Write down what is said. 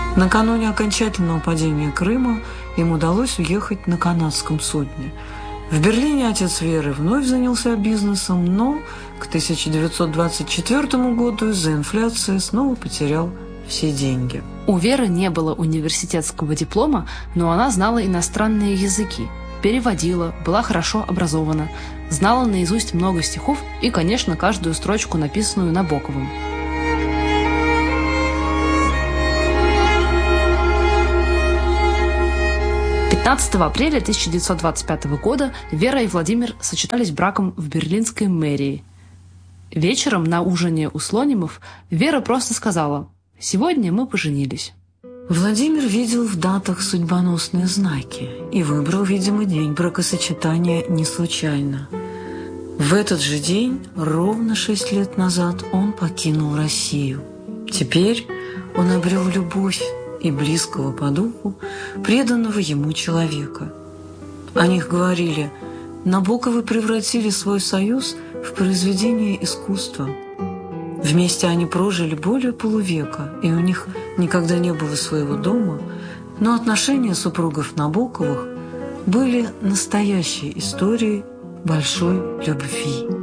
Накануне окончательного падения Крыма им удалось уехать на канадском судне. В Берлине отец Веры вновь занялся бизнесом, но к 1924 году из-за инфляции снова потерял все деньги. У Веры не было университетского диплома, но она знала иностранные языки, переводила, была хорошо образована, знала наизусть много стихов и, конечно, каждую строчку, написанную Набоковым. «15 апреля 1925 года Вера и Владимир сочетались браком в берлинской мэрии. Вечером на ужине у Слонимов Вера просто сказала: «Сегодня мы поженились». Владимир видел в датах судьбоносные знаки и выбрал, видимо, день бракосочетания не случайно. В этот же день, ровно 6 лет назад, он покинул Россию. Теперь он обрел любовь и близкого по духу, преданного ему человека. О них говорили: Набоковы превратили свой союз в произведение искусства. Вместе они прожили более полувека, и у них никогда не было своего дома, но отношения супругов Набоковых были настоящей историей большой любви.